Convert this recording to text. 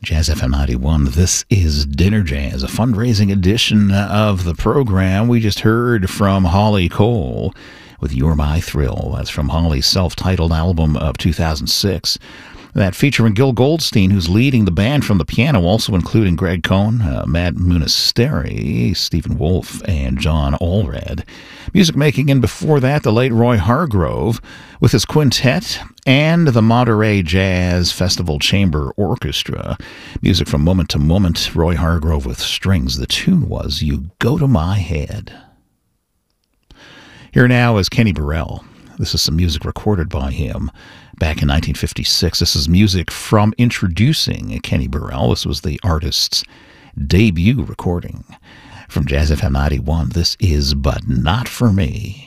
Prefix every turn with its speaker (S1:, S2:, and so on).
S1: Jazz FM 91, this is Dinner Jazz, a fundraising edition of the program. We just heard from Holly Cole with You're My Thrill. That's from Holly's self-titled album of 2006. That featuring Gil Goldstein, who's leading the band from the piano, also including Greg Cohn, Matt Munisteri, Stephen Wolf, and John Allred. Music making in before that, the late Roy Hargrove with his quintet and the Monterey Jazz Festival Chamber Orchestra. Music from Moment to Moment, Roy Hargrove with strings. The tune was You Go to My Head. Here now is Kenny Burrell. This is some music recorded by him back in 1956. This is music from Introducing Kenny Burrell. This was the artist's debut recording. From Jazz FM 91, this is But Not For Me.